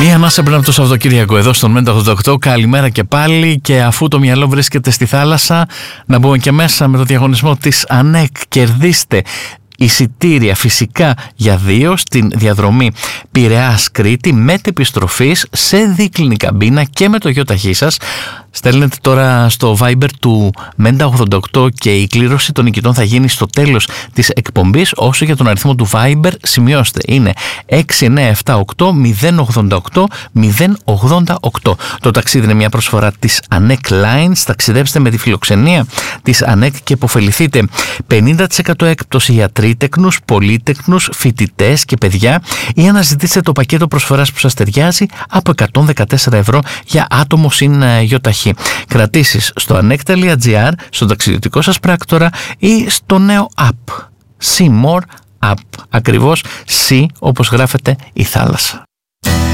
Η ανάσα πριν από το Σαββατοκύριακο εδώ στον Μέντα 88. Καλημέρα και πάλι. Και αφού το μυαλό βρίσκεται στη θάλασσα, να μπούμε και μέσα με το διαγωνισμό της ΑΝΕΚ. Κερδίστε εισιτήρια φυσικά για 2 στην διαδρομή Πειραιάς Κρήτη μετεπιστροφής σε δίκλινη καμπίνα και με το ΙΟΤΑΧΗ σας. Στέλνετε τώρα στο Viber του Μέντα 88 και η κλήρωση των νικητών θα γίνει στο τέλος της εκπομπής. Όσο για τον αριθμό του Viber, σημειώστε, είναι 6978 088 088. Το ταξίδι είναι μια προσφορά της ANEC Lines. Ταξιδέψτε με τη φιλοξενία της ANEC και υποφεληθείτε 50% έκπτωση για τρίτεκνους, πολύτεκνους, φοιτητές και παιδιά, ή αναζητήστε το πακέτο προσφοράς που σας ταιριάζει από 114 ευρώ για άτομο συν ΙΟΤΑΧΗ. Κρατήσεις στο anek.gr, στον ταξιδιωτικό σας πράκτορα ή στο νέο app, See More App. Ακριβώς C όπως γράφεται η θάλασσα.